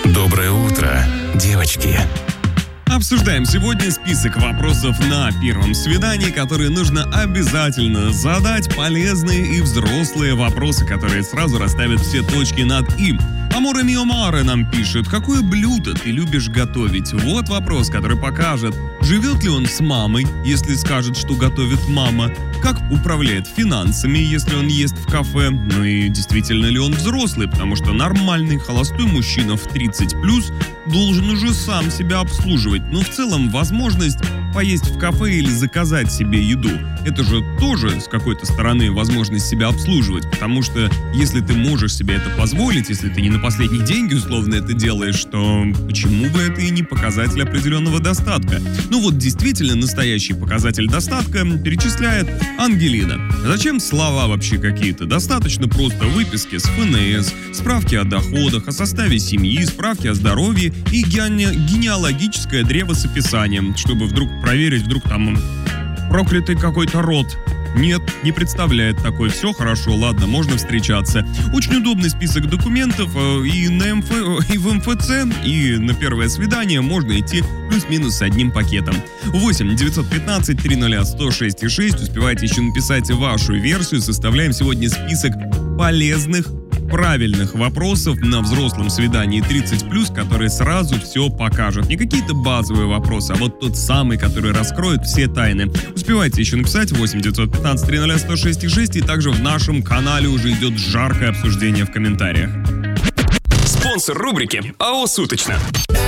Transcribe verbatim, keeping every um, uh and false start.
Доброе утро, девочки. Обсуждаем сегодня список вопросов на первом свидании, которые нужно обязательно задать, полезные и взрослые вопросы, которые сразу расставят все точки над «и». Аморе мио маре нам пишет: какое блюдо ты любишь готовить? Вот вопрос, который покажет, живет ли он с мамой, если скажет, что готовит мама, как управляет финансами, если он ест в кафе, ну и действительно ли он взрослый, потому что нормальный холостой мужчина в тридцать плюс должен уже сам себя обслуживать. Но в целом возможность поесть в кафе или заказать себе еду — это же тоже с какой-то стороны возможность себя обслуживать, потому что если ты можешь себе это позволить, если ты не на последние деньги условно это делаешь, то почему бы это и не показатель определенного достатка? Ну вот действительно настоящий показатель достатка перечисляет Ангелина. Зачем слова вообще какие-то? Достаточно просто выписки с эф эн эс, справки о доходах, о составе семьи, справки о здоровье и гене- генеалогическое древо с описанием, чтобы вдруг проверить, вдруг там проклятый какой-то род. Нет, не представляет такой. Все хорошо, ладно, можно встречаться. Очень удобный список документов и, на МФ, и в эм эф цэ, и на первое свидание можно идти плюс-минус с одним пакетом. восемь девятьсот пятнадцать триста сто шесть и шесть. Успевайте еще написать вашу версию. Составляем сегодня список полезных, правильных вопросов на взрослом свидании тридцать плюс, который сразу все покажет. Не какие-то базовые вопросы, а вот тот самый, который раскроет все тайны. Успевайте еще написать восемь девятьсот пятнадцать триста сто шесть и шесть, и также в нашем канале уже идет жаркое обсуждение в комментариях. Спонсор рубрики АО «Суточно».